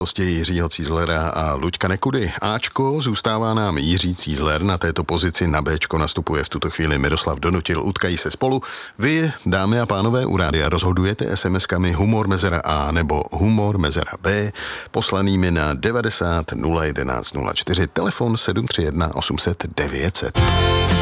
Jiřího Cízlera a Luďka Nekudy. Ačko, zůstává nám Jiří Cízler, na této pozici na Bčko nastupuje v tuto chvíli Miroslav Donutil, utkají se spolu. Vy, dámy a pánové u rádia, rozhodujete SMS-kami humor mezera A nebo humor mezera B, poslanými na 90 011 04, telefon 731 800 900.